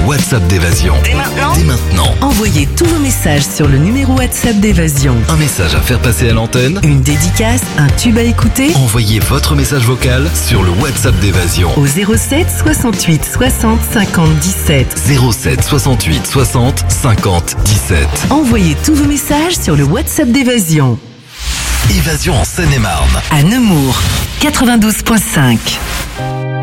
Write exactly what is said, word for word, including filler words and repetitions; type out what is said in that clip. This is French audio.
WhatsApp d'Évasion. Dès maintenant Dès maintenant. Envoyez tous vos messages sur le numéro WhatsApp d'Évasion. Un message à faire passer à l'antenne. Une dédicace, un tube à écouter Envoyez votre message vocal sur le WhatsApp d'Évasion. au zéro sept soixante-huit soixante cinquante dix-sept. zéro sept soixante-huit soixante cinquante dix-sept. Envoyez tous vos messages sur le WhatsApp d'Évasion. Évasion en Seine-et-Marne. À Nemours, quatre-vingt-douze virgule cinq.